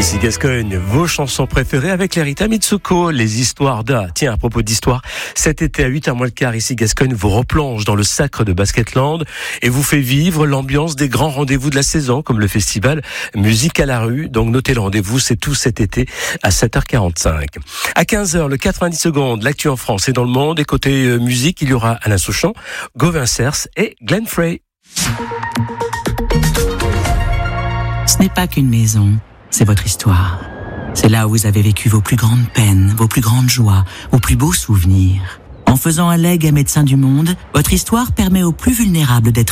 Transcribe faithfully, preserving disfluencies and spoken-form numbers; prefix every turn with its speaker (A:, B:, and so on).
A: Ici Gascogne, vos chansons préférées avec les Rita Mitsuko, les histoires d'A. Tiens, à propos d'histoire, cet été à huit heures moins le quart, ici Gascogne vous replonge dans le sacre de Basketland et vous fait vivre l'ambiance des grands rendez-vous de la saison, comme le festival Musique à la rue. Donc notez le rendez-vous, c'est tout cet été à sept heures quarante-cinq. À quinze heures, le quatre-vingt-dix secondes, l'actu en France et dans le monde. Et côté euh, musique, il y aura Alain Souchon, Gauvin Cers et Glenn Frey.
B: Ce n'est pas qu'une maison, c'est votre histoire. C'est là où vous avez vécu vos plus grandes peines, vos plus grandes joies, vos plus beaux souvenirs. En faisant un legs à Médecins du Monde, votre histoire permet aux plus vulnérables d'être